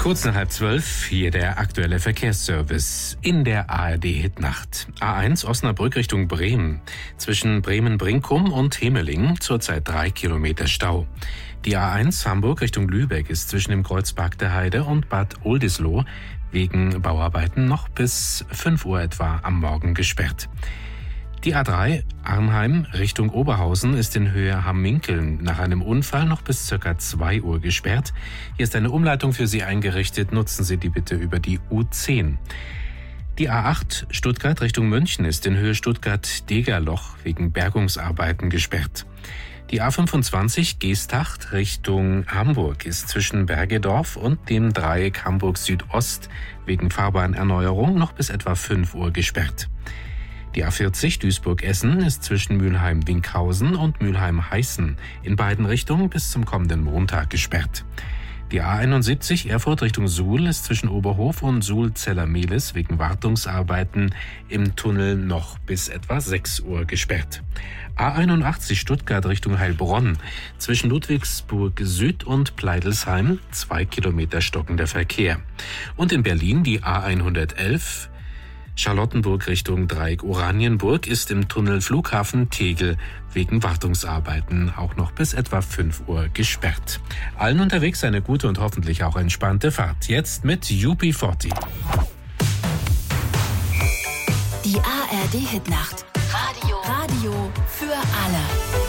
Kurz nach 11:30, hier der aktuelle Verkehrsservice in der ARD-Hitnacht. A1 Osnabrück Richtung Bremen. Zwischen Bremen-Brinkum und Hemeling zurzeit 3 Kilometer Stau. Die A1 Hamburg Richtung Lübeck ist zwischen dem Kreuzberg der Heide und Bad Oldesloe wegen Bauarbeiten noch bis 5 Uhr etwa am Morgen gesperrt. Die A3 Arnheim Richtung Oberhausen ist in Höhe Hamminkeln nach einem Unfall noch bis ca. 2 Uhr gesperrt. Hier ist eine Umleitung für Sie eingerichtet. Nutzen Sie die bitte über die U10. Die A8 Stuttgart Richtung München ist in Höhe Stuttgart-Degerloch wegen Bergungsarbeiten gesperrt. Die A25 Geesthacht Richtung Hamburg ist zwischen Bergedorf und dem Dreieck Hamburg Südost wegen Fahrbahnerneuerung noch bis etwa 5 Uhr gesperrt. Die A40 Duisburg-Essen ist zwischen Mülheim-Winkhausen und Mülheim-Heißen in beiden Richtungen bis zum kommenden Montag gesperrt. Die A71 Erfurt Richtung Suhl ist zwischen Oberhof und Suhl-Zellermehlis wegen Wartungsarbeiten im Tunnel noch bis etwa 6 Uhr gesperrt. A81 Stuttgart Richtung Heilbronn zwischen Ludwigsburg Süd und Pleidelsheim 2 Kilometer stockender Verkehr. Und in Berlin die A111 Charlottenburg Richtung Dreieck Oranienburg ist im Tunnel Flughafen Tegel wegen Wartungsarbeiten auch noch bis etwa 5 Uhr gesperrt. Allen unterwegs eine gute und hoffentlich auch entspannte Fahrt. Jetzt mit UB40. Die ARD Hitnacht. Radio für alle.